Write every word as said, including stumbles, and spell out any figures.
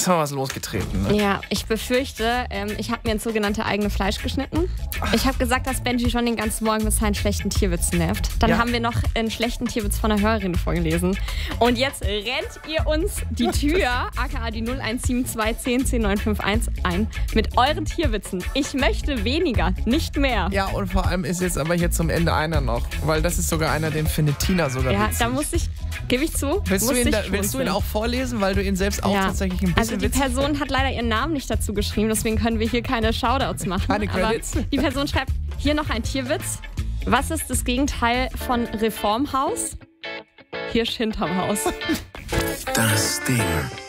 Jetzt haben wir was losgetreten. Ne? Ja, ich befürchte, ähm, ich habe mir ins sogenannte eigene Fleisch geschnitten. Ich habe gesagt, dass Benji schon den ganzen Morgen mit seinen schlechten Tierwitzen nervt. Dann Ja. haben wir noch einen schlechten Tierwitz von einer Hörerin vorgelesen. Und jetzt rennt ihr uns die Tür, aka die null eins sieben zwei zehn zehn neun fünf eins, ein mit euren Tierwitzen. Ich möchte weniger, nicht mehr. Ja, und vor allem ist jetzt aber hier zum Ende einer noch, weil das ist sogar einer, den findet Tina sogar Ja, witzig. da muss ich, gebe ich zu, Willst, du muss ihn, ich da, willst du ihn schmunzeln. auch vorlesen, weil du ihn selbst auch Ja. tatsächlich ein bisschen Also die witzig Person hat leider ihren Namen nicht dazu geschrieben, deswegen können wir hier keine Shoutouts machen. Keine Aber Credits. die Person schreibt, hier noch ein Tierwitz. Was ist das Gegenteil von Reformhaus? Hirsch hinterm Haus. Das Ding.